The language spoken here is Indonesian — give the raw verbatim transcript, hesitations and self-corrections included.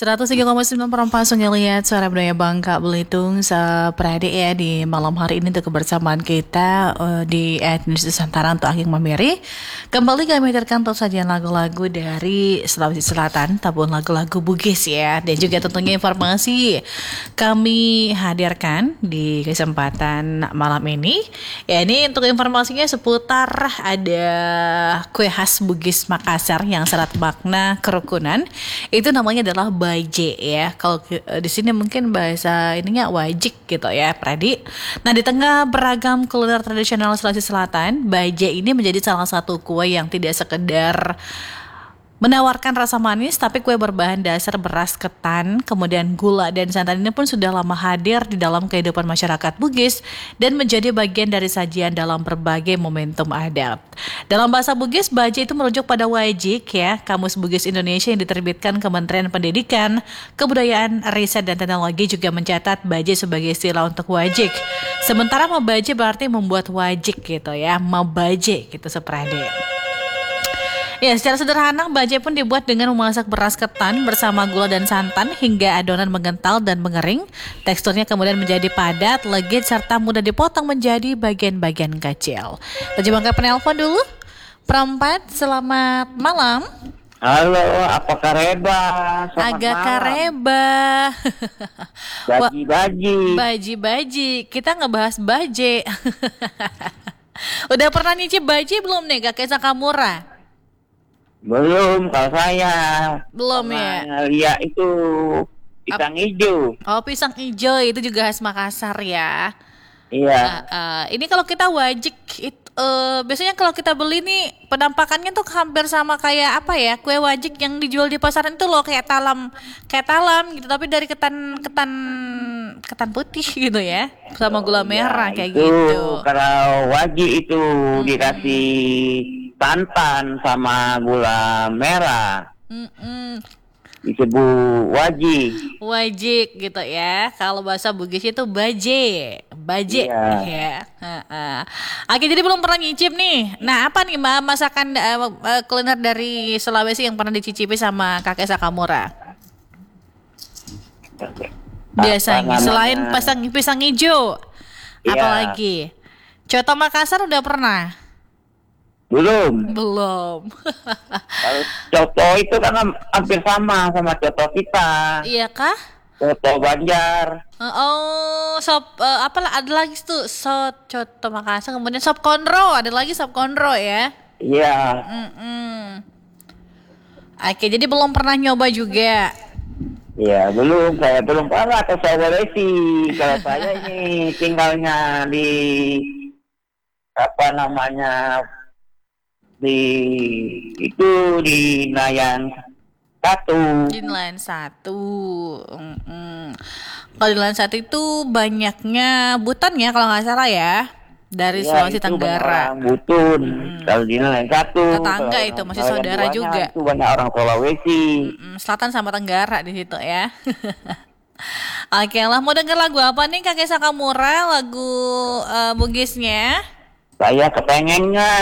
seratus tiga koma sembilan perempat Sungai Liat, suara budaya Bangka Belitung, seperade ya di malam hari ini untuk kebersamaan kita uh, di Etnis Nusantara untuk Ageng Mamiri. Kembali kami hadirkan untuk sajian lagu-lagu dari Sulawesi Selatan, tabung lagu-lagu Bugis ya, dan juga tentunya informasi kami hadirkan di kesempatan malam ini. Ya, ini untuk informasinya seputar ada kue khas Bugis Makassar yang syarat makna kerukunan. Itu namanya adalah baje ya. Kalau di sini mungkin bahasa ininya wajik gitu ya, Pradi. Nah, di tengah beragam kuliner tradisional Sulawesi Selatan, baje ini menjadi salah satu kue yang tidak sekedar menawarkan rasa manis, tapi kue berbahan dasar beras ketan, kemudian gula dan santan ini pun sudah lama hadir di dalam kehidupan masyarakat Bugis dan menjadi bagian dari sajian dalam berbagai momentum adat. Dalam bahasa Bugis, baje itu merujuk pada wajik ya, Kamus Bugis Indonesia yang diterbitkan Kementerian Pendidikan, Kebudayaan, Riset dan Teknologi juga mencatat baje sebagai istilah untuk wajik. Sementara mabaje berarti membuat wajik gitu ya, mabaje gitu seperade. Ya, secara sederhana, baje pun dibuat dengan memasak beras ketan bersama gula dan santan hingga adonan mengental dan mengering. Teksturnya kemudian menjadi padat, legit, serta mudah dipotong menjadi bagian-bagian kecil. Terjemahkan penelpon dulu. Perempat, selamat malam. Halo, apa kareba? Agak kareba. Baji-baji. Baji-baji. Kita ngebahas baje. Udah pernah nyicip baje belum nih, Kakek Sakamura? Belum, kalau saya. Belum Sama ya? Lia itu pisang hijau. Oh, pisang hijau itu juga khas Makassar ya. Iya. Uh, uh, ini kalau kita wajik, it, uh, biasanya kalau kita beli nih penampakannya tuh hampir sama kayak apa ya, kue wajik yang dijual di pasaran itu loh, kayak talam, kayak talam gitu, tapi dari ketan ketan ketan putih gitu ya, sama gula merah ya, kayak itu, gitu. Kalau wajik itu Mm-mm. dikasih santan sama gula merah. Mm-mm. Disebut wajik. Wajik gitu ya. Kalau bahasa Bugis itu baje, baje Iya. ya. Uh-uh. Oke, jadi belum pernah nyicip nih. Nah, apa nih Mbak masakan uh, uh, kuliner dari Sulawesi yang pernah dicicipi sama Kakek Sakamura? Biasanya Apa selain namanya? pisang pisang hijau, Iya. apalagi? Coto Makassar udah pernah? Belum. Belum. Kalau coto itu kan hampir sama sama coto kita. Iya kah? Coto Banjar. Uh, Oh, sop uh, apa ada lagi tuh sop coto Makassar, kemudian sop konro, ada lagi sop konro ya. Iya. Mm-mm. Oke, jadi belum pernah nyoba juga. Iya, belum. Saya belum pernah ke Sulawesi. Kalau saya ini tinggalnya di apa namanya di itu di Nayan satu. Di Nelayan satu. Mm-mm. Kalau di Nelayan satu itu banyaknya buton ya kalau nggak salah ya, dari Ya, Sulawesi itu Tenggara. banyak orang Butun. Hmm. Kalau di Nayan satu. Tetangga kalau itu, masih Nelayan saudara duanya juga. Itu banyak orang Sulawesi. Mm-mm, Selatan sama Tenggara di situ ya. Oke lah, mau denger lagu apa nih Kakek Sakamura, lagu uh, Bugisnya? Saya kepengennya